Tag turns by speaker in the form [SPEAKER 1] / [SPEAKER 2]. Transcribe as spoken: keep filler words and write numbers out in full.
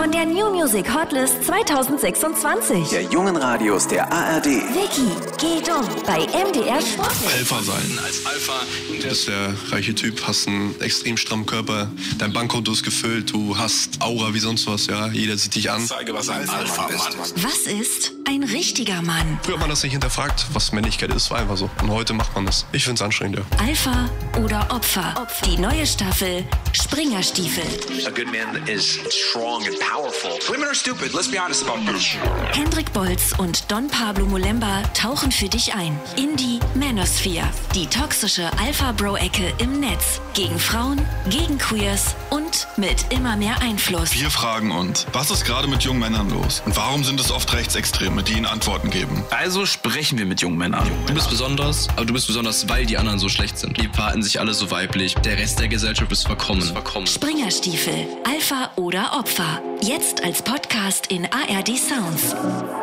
[SPEAKER 1] von der New Music Hotlist zwanzig sechsundzwanzig.
[SPEAKER 2] Der jungen Radios der A R D.
[SPEAKER 1] Wiki, geh dumm bei M D R Sport.
[SPEAKER 3] Alpha sein. Als Alpha, du bist der reiche Typ, hast einen extrem strammen Körper, dein Bankkonto ist gefüllt, du hast Aura wie sonst was, ja, jeder sieht dich an.
[SPEAKER 4] Zeige, was ein Alpha ist.
[SPEAKER 1] Was ist ein richtiger Mann?
[SPEAKER 3] Früher hat man das nicht hinterfragt, was Männlichkeit ist, war einfach so. Und heute macht man das. Ich find's anstrengend, ja.
[SPEAKER 1] Alpha oder Opfer? Die neue Staffel Springerstiefel.
[SPEAKER 4] A good man is strong and powerful. Women are stupid, let's be honest about this.
[SPEAKER 1] Hendrik Bolz und Don Pablo Molemba tauchen für dich ein in die Manosphere, die toxische Alpha-Bro-Ecke im Netz. Gegen Frauen, gegen Queers und mit immer mehr Einfluss.
[SPEAKER 5] Wir fragen uns, was ist gerade mit jungen Männern los? Und warum sind es oft Rechtsextreme, die ihnen Antworten geben?
[SPEAKER 6] Also sprechen wir mit jungen Männern.
[SPEAKER 7] Du bist besonders, aber du bist besonders, weil die anderen so schlecht sind. Die verhalten sich alle so weiblich. Der Rest der Gesellschaft ist verkommen. verkommen.
[SPEAKER 1] Springerstiefel, Alpha oder Opfer. Jetzt als Podcast in A R D Sounds.